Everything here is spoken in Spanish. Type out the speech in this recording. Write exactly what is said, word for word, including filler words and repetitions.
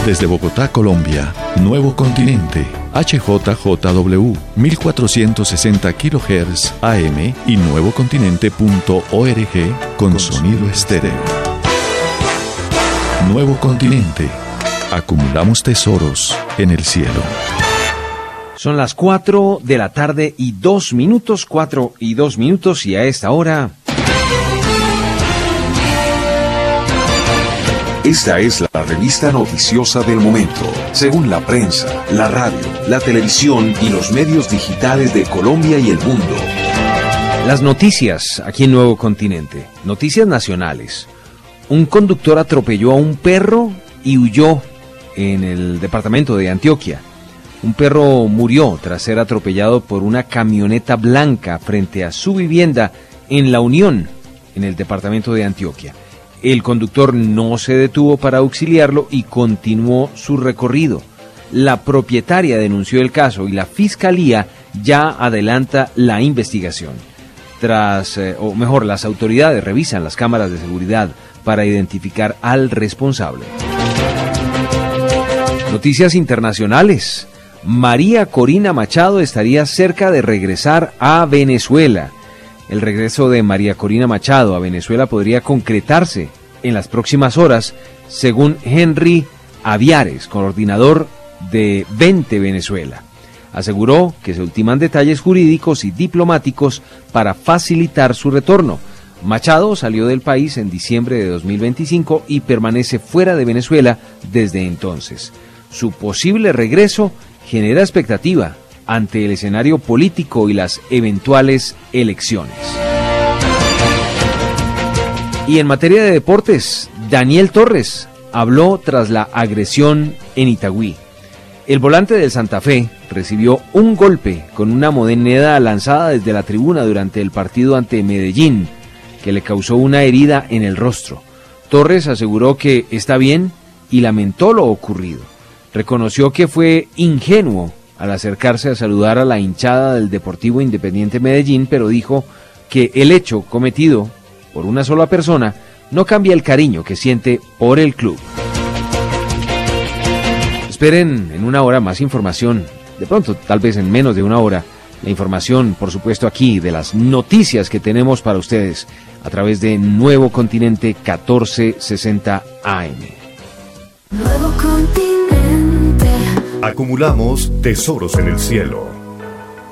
Desde Bogotá, Colombia, Nuevo Continente, H J J W, mil cuatrocientos sesenta kilohertz A M y nuevocontinente punto org con sonido estéreo. Nuevo Continente. Acumulamos tesoros en el cielo. Son las cuatro de la tarde y dos minutos, cuatro y dos minutos, y a esta hora... Esta es la revista noticiosa del momento, según la prensa, la radio, la televisión y los medios digitales de Colombia y el mundo. Las noticias aquí en Nuevo Continente, noticias nacionales. Un conductor atropelló a un perro y huyó en el departamento de Antioquia. Un perro murió tras ser atropellado por una camioneta blanca frente a su vivienda en La Unión, en el departamento de Antioquia. El conductor no se detuvo para auxiliarlo y continuó su recorrido. La propietaria denunció el caso y la fiscalía ya adelanta la investigación. Tras, eh, o mejor, las autoridades revisan las cámaras de seguridad para identificar al responsable. Noticias internacionales. María Corina Machado estaría cerca de regresar a Venezuela. El regreso de María Corina Machado a Venezuela podría concretarse en las próximas horas, según Henry Aviares, coordinador de Vente Venezuela. Aseguró que se ultiman detalles jurídicos y diplomáticos para facilitar su retorno. Machado salió del país en diciembre de dos mil veinticinco y permanece fuera de Venezuela desde entonces. Su posible regreso genera expectativa ante el escenario político y las eventuales elecciones. Y en materia de deportes, Daniel Torres habló tras la agresión en Itagüí. El volante del Santa Fe recibió un golpe con una moneda lanzada desde la tribuna durante el partido ante Medellín, que le causó una herida en el rostro. Torres aseguró que está bien y lamentó lo ocurrido. Reconoció que fue ingenuo al acercarse a saludar a la hinchada del Deportivo Independiente Medellín, pero dijo que el hecho cometido por una sola persona no cambia el cariño que siente por el club. Esperen en una hora más información, de pronto, tal vez en menos de una hora, la información, por supuesto, aquí de las noticias que tenemos para ustedes a través de Nuevo Continente catorce sesenta A M. Nuevo Continente. Acumulamos tesoros en el cielo.